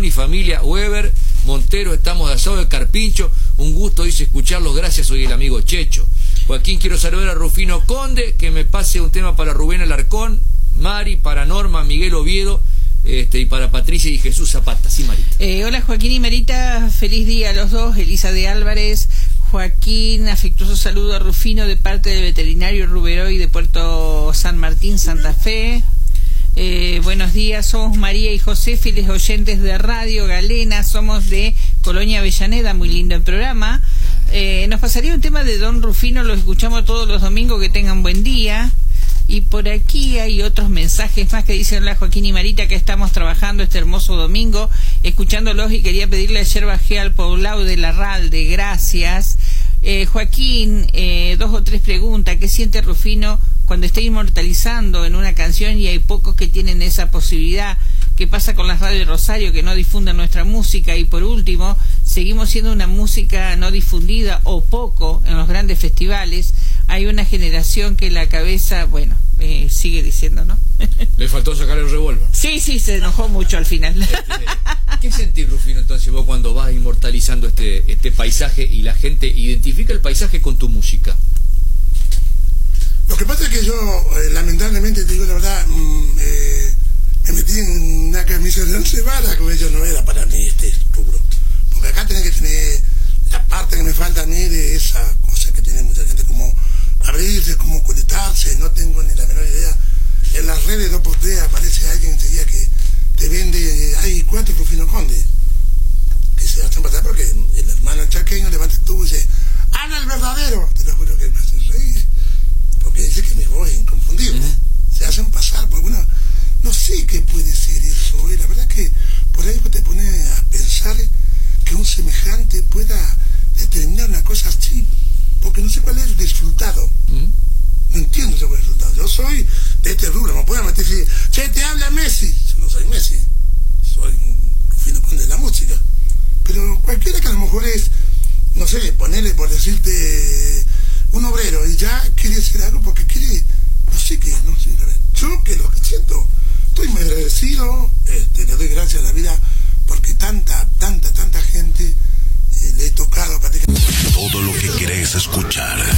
y familia. Weber Montero, estamos de asado de Carpincho. Un gusto, dice, escucharlos. Gracias, soy el amigo Checho. Joaquín, quiero saludar a Rufino Conde, que me pase un tema para Rubén Alarcón, Mari, para Norma, Miguel Oviedo, y para Patricia y Jesús Zapata. Sí, Marita. Hola, Joaquín y Marita, feliz día a los dos. Elisa de Álvarez. Joaquín, afectuoso saludo a Rufino de parte del veterinario Ruberoy de Puerto San Martín, Santa Fe. Buenos días, somos María y José, fieles oyentes de Radio Galena, somos de Colonia Avellaneda, muy lindo el programa. Nos pasaría un tema de Don Rufino, lo escuchamos todos los domingos, que tengan buen día. Y por aquí hay otros mensajes más que dicen: hola Joaquín y Marita, que estamos trabajando este hermoso domingo, escuchándolos, y quería pedirle ayer bajé al poblado de Larralde, gracias. Joaquín, 2 o 3 preguntas. ¿Qué siente Rufino cuando está inmortalizando en una canción y hay pocos que tienen esa posibilidad? ¿Qué pasa con las radios de Rosario que no difunden nuestra música? Y por último, seguimos siendo una música no difundida o poco en los grandes festivales. Hay una generación que la cabeza, bueno, sigue diciendo, ¿no? Le faltó sacar el revólver. Sí, se enojó mucho al final. ¿Qué sentís, Rufino, entonces vos cuando vas inmortalizando este paisaje y la gente identifica el paisaje con tu música? Lo que pasa es que yo, lamentablemente, te digo la verdad, me metí en una camisa de 11 varas, que yo no era para mí este rubro. Porque acá tenés que tener la parte que me falta a mí de esa cosa que tiene mucha gente, como abrirse, como conectarse, no tengo ni la menor idea. En las redes 2x3 aparece alguien enseguida que te vende, hay 4 Rufino Conde, que se hacen pasar porque el hermano chaqueño levanta el tubo y dice: ¡Ana el verdadero! Te lo juro que me hace reír, porque dice que mi voz es inconfundible. Se hacen pasar por alguna... No sé qué puede ser eso, la verdad es que por ahí te pones a pensar que un semejante pueda determinar una cosa así, porque no sé cuál es el resultado. No entiendo ese resultado. Yo soy de este rubro, no puedo meter y decir: che, te habla Messi. Yo no soy Messi, soy un Rufino Conde de la música. Pero cualquiera que a lo mejor es, no sé, ponerle por decirte un obrero y ya quiere decir algo porque quiere, no sé qué, no sé. Yo que lo que siento, estoy muy agradecido, le doy gracias a la vida porque tanta gente le he tocado prácticamente. Todo lo que querés escuchar.